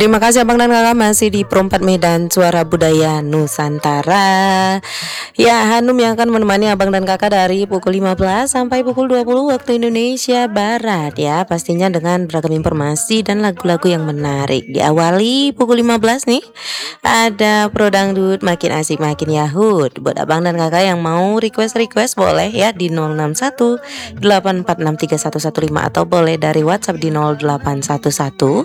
Terima kasih Abang dan Kakak masih di Pro 4 Medan Suara Budaya Nusantara. Ya, Hanum yang akan menemani Abang dan Kakak dari pukul 15 sampai pukul 20 waktu Indonesia Barat ya. Pastinya dengan beragam informasi dan lagu-lagu yang menarik. Diawali pukul 15 nih, ada Pro Dangdut Makin Asik Makin Yahut. Buat Abang dan Kakak yang mau request boleh ya di 061 8463115 atau boleh dari WhatsApp di 0811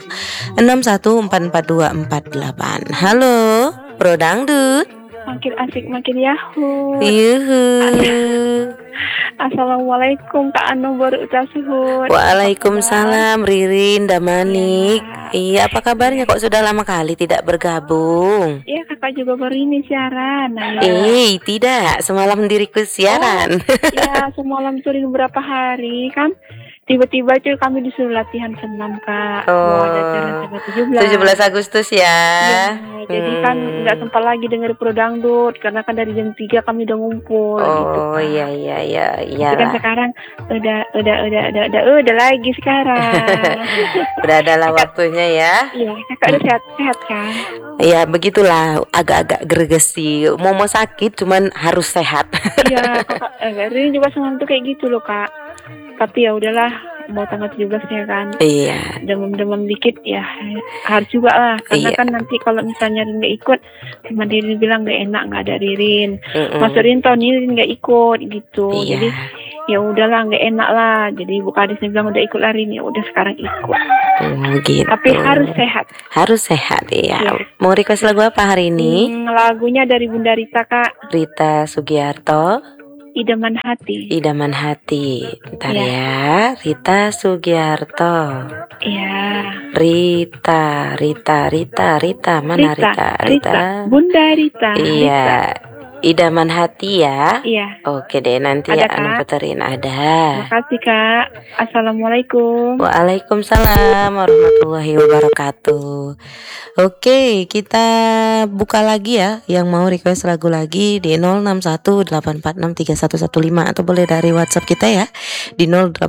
61444248. Halo, Pro Dangdut. Makin asik makin yahoo. Yuhu. Assalamualaikum Kak Anu baru ucap suhun. Waalaikumsalam Ririn Damanik. Iya, apa kabarnya kok sudah lama kali tidak bergabung? Iya, kakak juga baru ini siaran. Tidak, semalam diriku siaran. Iya, semalam tuh beberapa hari kan. Tiba-tiba cuy kami disuruh latihan senam Kak. Ada acara tanggal 17 Agustus ya. Jadi kan nggak sempat lagi denger Pro Dangdut karena kan dari jam 3 kami udah ngumpul. gitu, Kak. Iya. Kan sekarang udah lagi sekarang. Udah adalah waktunya ya. Iya, kakak udah sehat kan? Ya begitulah, agak-agak gregesi. Mau sakit cuman harus sehat. Iya, kakak ini juga senang tuh kayak gitu loh Kak. Tapi ya udahlah, mau tanggal 17-nya kan. Iya. Demam dikit ya harus juga lah. Karena kan nanti kalau misalnya Rin nggak ikut, teman Ririn bilang nggak enak nggak ada Ririn. Mas Rin tahun ini Rin nggak ikut gitu. Iya. Jadi ya udahlah nggak enak lah. Jadi Bu Kadisnya bilang udah ikut Rin, ya udah sekarang ikut. Gitu. Tapi harus sehat. Harus sehat ya. Mau request lagu apa hari ini? Lagunya dari Bunda Rita Kak. Rita Sugiarto. Idaman Hati. Idaman Hati. Bentar ya. Rita Sugiarto. Iya. Rita. Mana Rita? Bunda Rita. Iya. Idaman Hati ya. Iya. Oke deh, nanti ada, Anu puterin ada. Makasih Kak. Assalamualaikum. Waalaikumsalam warahmatullahi wabarakatuh. Oke, kita buka lagi ya. Yang mau request lagu lagi di 0618463115 atau boleh dari WhatsApp kita ya di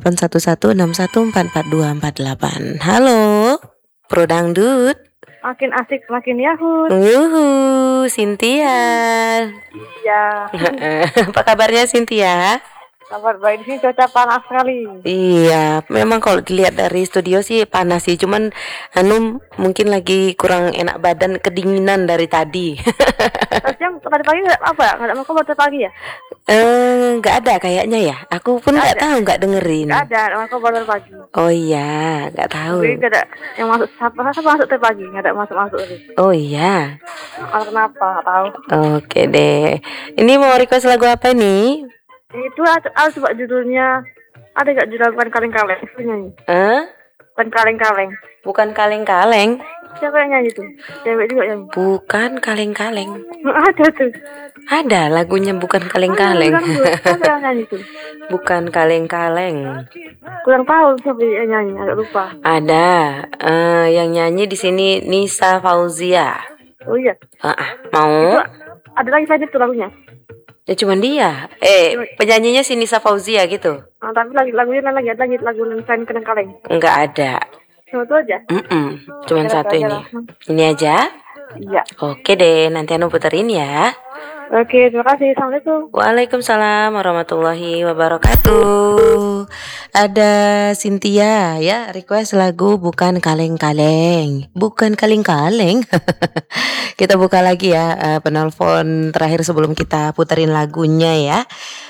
081161444248. Halo, Pro Dangdut. Makin asik makin yahut. Cynthia. Iya. Apa kabarnya Cynthia? Kabar baik, di sini cuaca panas sekali. Iya, memang kalau dilihat dari studio sih panas sih, cuman mungkin lagi kurang enak badan, kedinginan dari tadi. Tadi pagi nggak ada kabar tadi pagi ya? Nggak ada kayaknya ya. Aku pun nggak tahu, nggak dengerin. Nggak ada kabar tadi pagi. Oh iya, nggak tahu. Jadi nggak ada yang masuk siapa masuk tadi pagi, nggak ada masuk tadi. Oh iya. Kenapa? Nggak tahu. Oke deh. Ini mau request lagu apa nih? Itu ada coba judulnya, ada gak judul bukan kaleng-kaleng nyanyi? Bukan kaleng-kaleng. Bukan kaleng-kaleng. Siapa yang nyanyi tuh? Cewek juga nyanyi. Bukan kaleng-kaleng. Ada tuh. Ada lagunya bukan kaleng-kaleng. Siapa yang nyanyi tuh? Bukan kaleng-kaleng. Kurang tahu siapa yang nyanyi, agak lupa. Ada yang nyanyi di sini Nisa Fauzia. Oh iya. Mau? Itu, ada lagi saya itu lagunya. Ya cuman dia. Penyanyinya si Nisa Fauzia gitu. Tapi lagunya lagi lagu lain kaleng-kaleng. Enggak ada. Satu aja. Cuman satu ini. Ini aja. Iya. Oke deh, nanti Anu puterin ya. Oke, terima kasih. Assalamualaikum. Waalaikumsalam warahmatullahi wabarakatuh. Ada Cynthia ya, request lagu Bukan Kaleng-Kaleng. Bukan kaleng-kaleng. Kita buka lagi ya penelpon terakhir sebelum kita puterin lagunya ya.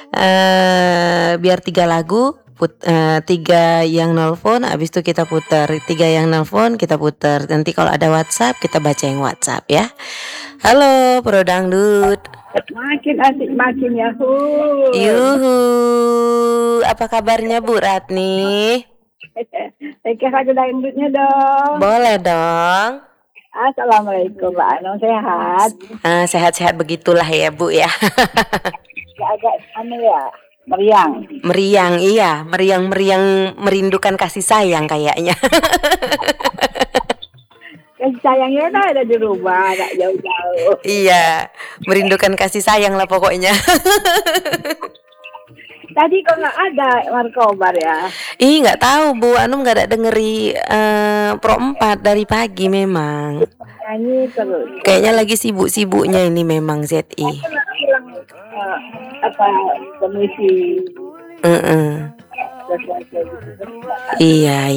Biar 3 lagu, 3 yang nelpon, abis itu kita putar. 3 yang nelpon kita putar. Nanti kalau ada WhatsApp kita baca yang WhatsApp ya. Halo Pro Dangdut. Makin asik makin yahoo. Yuhu. Apa kabarnya Bu Ratni? Request lagu dangdutnya dong. Boleh dong. Assalamualaikum Mbak Anu, sehat? Sehat-sehat begitulah ya Bu ya. Agak ya, meriang. Iya, meriang merindukan kasih sayang kayaknya. Kasih sayangnya ada di rumah, gak jauh-jauh. Iya, merindukan kasih sayang lah pokoknya. Tadi kok nggak ada Markobar ya? Ih, nggak tahu Bu, Anum nggak ada dengeri Pro 4 dari pagi memang. Nyanyi terus. Kayaknya lagi sibuk-sibuknya ini memang ZI. Bilang apa komisi sesuatu gitu. Iya.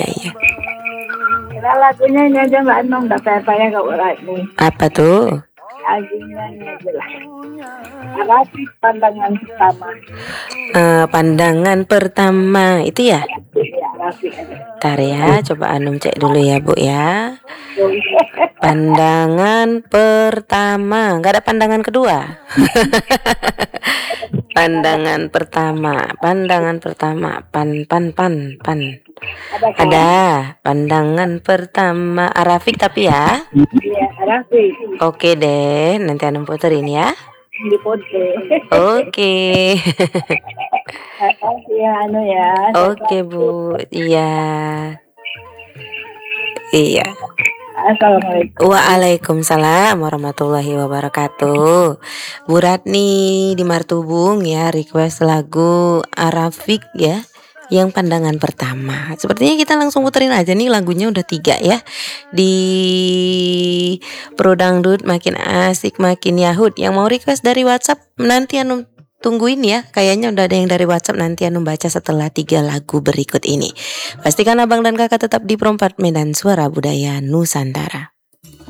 Nah, lagunya ini aja Mbak Anung, udah payah gak urat nih. Apa tuh? Lagunya ini aja lah. Rapi pandangan pertama. Pandangan pertama itu ya? Ya, rapi aja. Ntar ya, coba Anum cek dulu ya Bu ya. Pandangan pertama, nggak ada pandangan kedua. Pandangan pertama, pan. Ada pandangan pertama Arafik tapi ya. Iya, rapi. Oke deh, nanti Anum puterin ya. Di pode. Oke. Ya, anu ya. Oke Bu, iya. Assalamualaikum. Waalaikumsalam warahmatullahi wabarakatuh. Bu Ratni di Martubung ya, request lagu Arafik ya, yang pandangan pertama. Sepertinya kita langsung puterin aja nih, lagunya udah 3 ya. Di Pro Dangdut makin asik makin yahut. Yang mau request dari WhatsApp nanti Anum tungguin ya. Kayaknya udah ada yang dari WhatsApp, nanti Anum baca setelah 3 lagu berikut ini. Pastikan abang dan kakak tetap di Pro 4 Medan, Suara Budaya Nusantara.